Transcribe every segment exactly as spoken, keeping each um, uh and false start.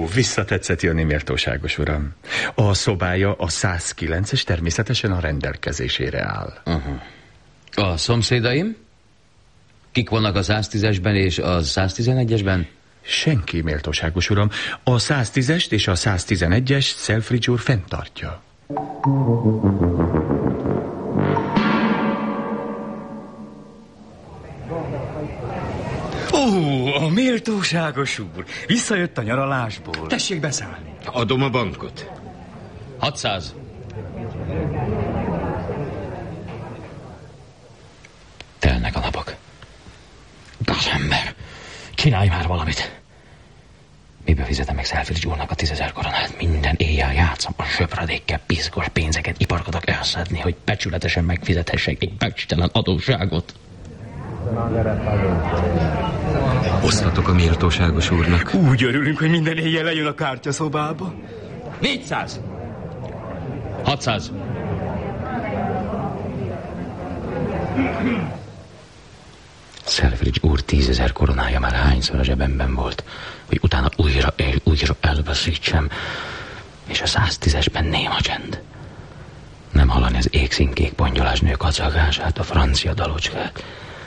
visszatetszett jönni, méltóságos uram. A szobája a száz kilences természetesen a rendelkezésére áll. Uh-huh. A szomszédaim? Kik vannak a száz tízesben és a száz tizenegyesben? Senki, méltóságos uram. A száz tízest és a száz tizenegyes Selfridge úr fenntartja. Ó, a méltóságos úr. Visszajött a nyaralásból. Tessék beszállni. Adom a bankot. hatszáz. Telnek a napok. Gazember, csinálj már valamit. Miből fizetem meg Selfridge úrnak a tízezer koronát? Minden éjjel játszom a söpredékkel, piszkos pénzeket iparkodok elszedni, hogy becsületesen megfizethessek egy becstelen adósságot. Osztatok a méltóságos úrnak. Úgy örülünk, hogy minden éjjel lejön a kártyaszobába. négyszáz. hatszáz. Selfridge úr tízezer koronája már hányszor a zsebemben volt, hogy utána újra és újra elveszítsem, és a száz tízesben néma csend. Nem hallani az égszínkék pongyolás nő kacagását, a francia dalocskát.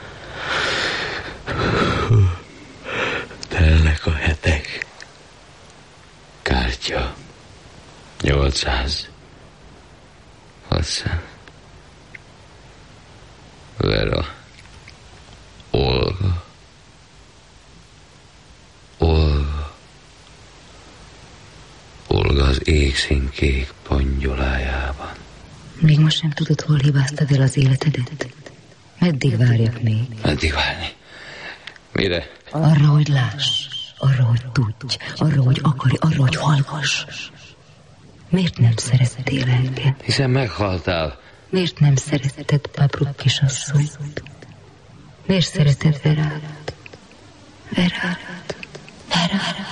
Telnek a hetek. Kártya. nyolcszáz. hatszáz. Vera. Olga. Olga. Olga az égszínkék pongyolájában. Még most sem tudod, hol hibáztad el az életedet? Meddig várjak még? Meddig várni? Mire? Arra, hogy láss, arra, hogy tudj, arra, hogy akarj, arra, hogy hallgass. Miért nem szerettél engem? Hiszen meghaltál. Miért nem szeretted Papruk kisasszonyt? Miért szereted Verát? Verát? Verát?